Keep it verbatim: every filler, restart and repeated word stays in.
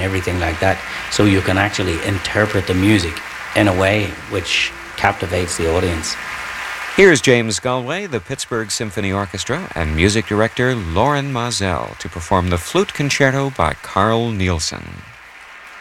and everything like that. So you can actually interpret the music in a way which captivates the audience. Here's James Galway, the Pittsburgh Symphony Orchestra, and music director Lauren Mazel to perform the Flute Concerto by Carl Nielsen.